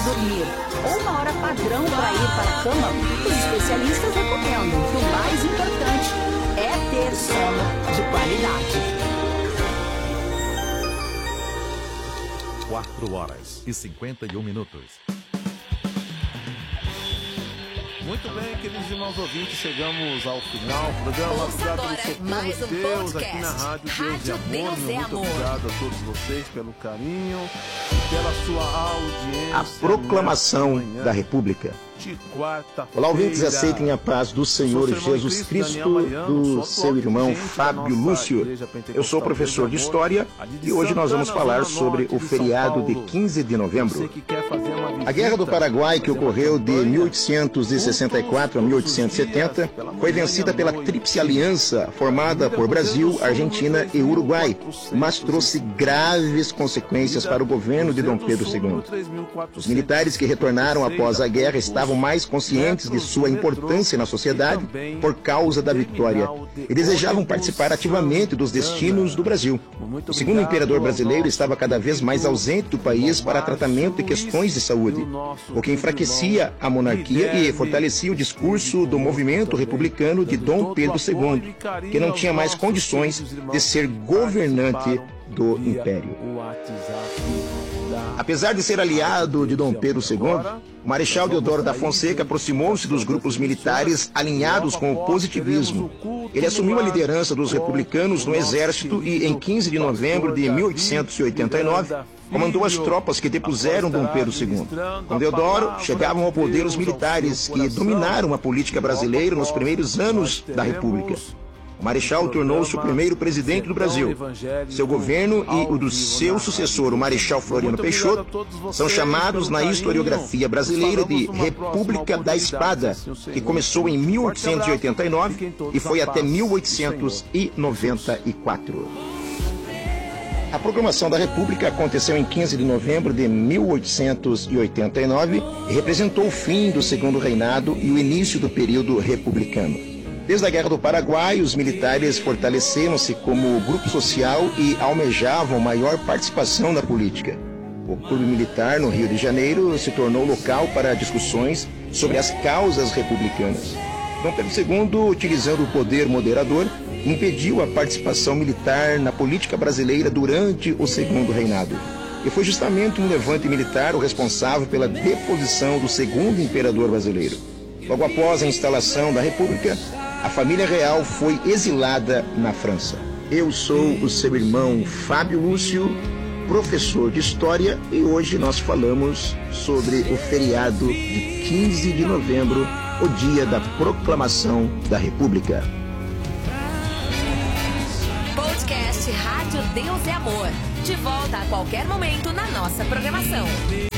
dormir ou uma hora padrão para ir para a cama, os especialistas recomendam que o mais importante é ter sono de qualidade. 4h51. Muito bem, queridos irmãos ouvintes, chegamos ao final do programa. Ouça agora mais um Deus podcast. Aqui na Rádio Rádio Deus Deus é é Amor. Muito Amor. obrigado a todos vocês pelo carinho e pela sua audiência. A proclamação nesta manhã da República. de quarta-feira. Olá, ouvintes, aceitem a paz do Senhor Sou seu irmão em Jesus Cristo, Cristo, Daniel Mariano, do sou seu atual irmão dirigente da Fábio nossa Lúcio. Igreja Pentecostal Eu sou professor de Deus é História Amor, e hoje nós vamos Santana, falar Zona sobre Norte o de feriado São de Paulo. 15 de Você novembro. que quer fazer uma visita, A Guerra do Paraguai, que fazer uma ocorreu de campanha, 1864 a 1870, foi vencida pela Tríplice Aliança, formada por Brasil, Argentina e Uruguai, mas trouxe graves consequências para o governo de Dom Pedro II. Os militares que retornaram após a guerra estavam mais conscientes de sua importância na sociedade por causa da vitória e desejavam participar ativamente dos destinos do Brasil. O segundo imperador brasileiro estava cada vez mais ausente do país para tratamento de questões de saúde, o que enfraquecia a monarquia e fortalecia o discurso do movimento republicano de Dom Pedro II, que não tinha mais condições de ser governante do império. Apesar de ser aliado de Dom Pedro II, o Marechal Deodoro da Fonseca aproximou-se dos grupos militares alinhados com o positivismo. Ele assumiu a liderança dos republicanos no exército e, em 15 de novembro de 1889, comandou as tropas que depuseram Dom Pedro II. Com Deodoro, chegavam ao poder os militares que dominaram a política brasileira nos primeiros anos da República. O Marechal tornou-se o primeiro presidente do Brasil. Seu governo e o do seu sucessor, o Marechal Floriano Peixoto, são chamados na historiografia brasileira de República da Espada, que começou em 1889 e foi até 1894. A proclamação da República aconteceu em 15 de novembro de 1889 e representou o fim do segundo reinado e o início do período republicano. Desde a Guerra do Paraguai, os militares fortaleceram-se como grupo social e almejavam maior participação na política. O Clube Militar, no Rio de Janeiro, se tornou local para discussões sobre as causas republicanas. Dom Pedro II, utilizando o poder moderador, impediu a participação militar na política brasileira durante o segundo reinado. E foi justamente um levante militar o responsável pela deposição do segundo imperador brasileiro. Logo após a instalação da República, a família real foi exilada na França. Eu sou o seu irmão Fábio Lúcio, professor de História, e hoje nós falamos sobre o feriado de 15 de novembro, o dia da proclamação da República. Podcast Rádio Deus é Amor. De volta a qualquer momento na nossa programação.